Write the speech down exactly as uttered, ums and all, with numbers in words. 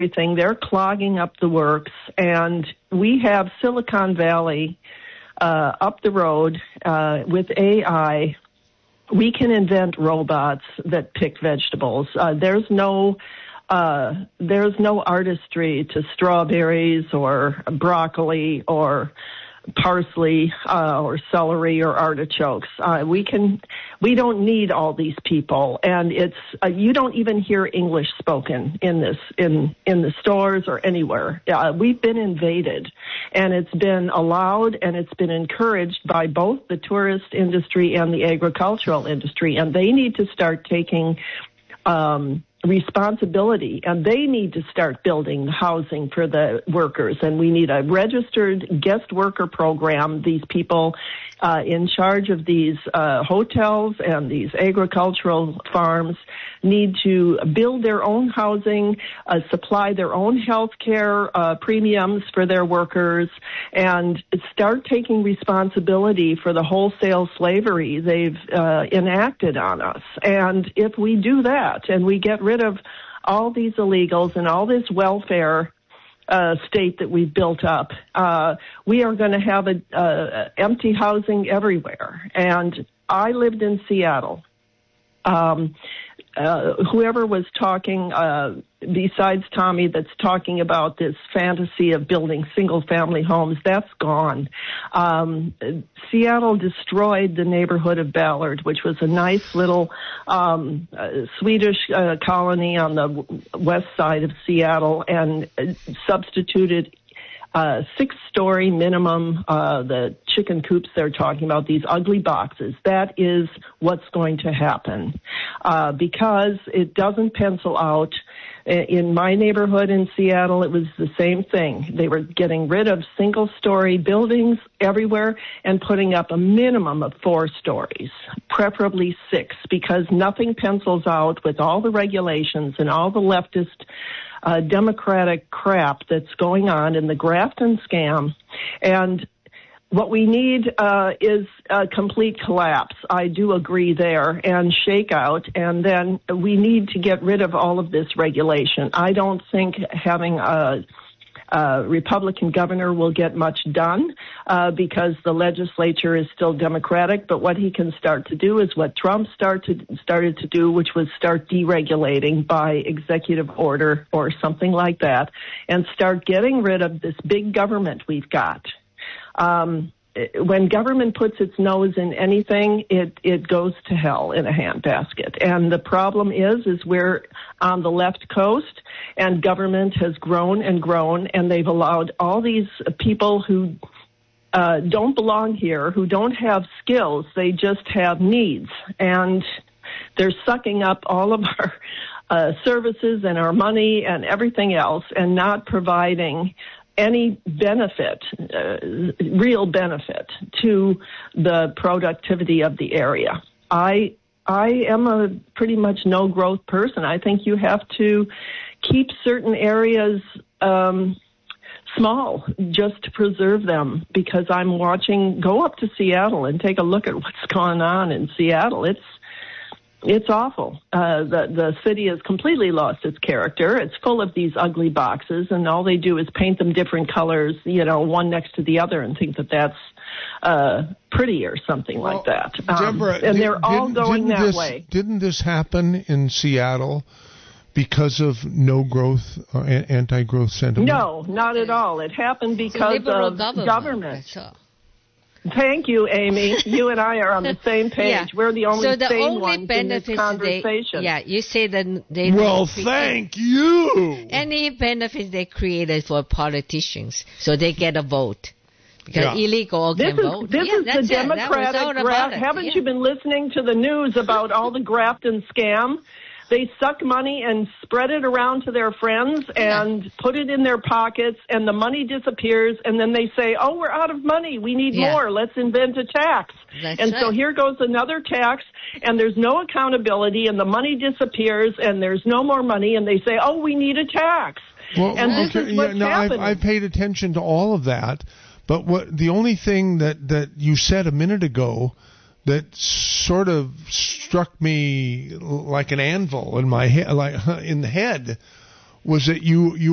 everything. They're clogging up the works, and we have Silicon Valley uh, up the road uh, with A I. We can invent robots that pick vegetables. Uh, there's no uh, there's no artistry to strawberries or broccoli or parsley uh, or celery or artichokes. Uh, we can, we don't need all these people, and it's uh, you don't even hear English spoken in this in in the stores or anywhere. Uh, we've been invaded, and it's been allowed and it's been encouraged by both the tourist industry and the agricultural industry, and they need to start taking Um, responsibility, and they need to start building housing for the workers, and we need a registered guest worker program. These people uh, in charge of these uh, hotels and these agricultural farms need to build their own housing, uh, supply their own health care uh, premiums for their workers, and start taking responsibility for the wholesale slavery they've uh, enacted on us. And if we do that and we get rid of all these illegals and all this welfare uh, state that we've built up, uh, we are going to have a, uh, empty housing everywhere. And I lived in Seattle. Um, uh, whoever was talking, uh, besides Tommy, that's talking about this fantasy of building single-family homes, that's gone. Um, Seattle destroyed the neighborhood of Ballard, which was a nice little um, uh, Swedish uh, colony on the w- west side of Seattle, and uh, substituted Uh, six-story minimum, uh, the chicken coops they're talking about, these ugly boxes. That is what's going to happen uh, because it doesn't pencil out. In my neighborhood in Seattle, it was the same thing. They were getting rid of single-story buildings everywhere and putting up a minimum of four stories, preferably six, because nothing pencils out with all the regulations and all the leftist uh, democratic crap that's going on in the Grafton scam. And what we need uh, is a complete collapse. I do agree there, and shakeout, and then we need to get rid of all of this regulation. I don't think having a, a Republican governor will get much done uh, because the legislature is still Democratic, but what he can start to do is what Trump started, started to do, which was start deregulating by executive order or something like that, and start getting rid of this big government we've got. Um, when government puts its nose in anything, it, it goes to hell in a handbasket. And the problem is, is we're on the left coast, and government has grown and grown, and they've allowed all these people who uh, don't belong here, who don't have skills, they just have needs. And they're sucking up all of our uh, services and our money and everything else, and not providing any benefit, uh, real benefit to the productivity of the area. I I am a pretty much no-growth person. I think you have to keep certain areas um, small just to preserve them, because I'm watching, go up to Seattle and take a look at what's going on in Seattle. It's It's awful. Uh, the, the city has completely lost its character. It's full of these ugly boxes, and all they do is paint them different colors, you know, one next to the other, and think that that's uh, pretty or something well, like that. Um, Deborah, and did, they're all going that this, way. Didn't this happen in Seattle because of no growth, uh, anti-growth sentiment? No, not at all. It happened because of government. government. Sure. Thank you, Amy. You and I are on the same page. Yeah. We're the only so the sane only ones in this conversation. They, yeah, you say that they... Well, thank you! Any benefits they created for politicians, so they get a vote. Because yeah. illegal this can is, vote. This yeah, is the Democratic graft. Haven't yeah. you been listening to the news about all the Grafton scam? They suck money and spread it around to their friends and yeah. put it in their pockets, and the money disappears, and then they say, oh, we're out of money. We need yeah. more. Let's invent a tax. That's and right. so here goes another tax, and there's no accountability, and the money disappears, and there's no more money, and they say, oh, we need a tax. Well, and okay, this is what's yeah, no, happening. I've, I've paid attention to all of that, but what the only thing that, that you said a minute ago that sort of struck me like an anvil in my head, like in the head, was that you you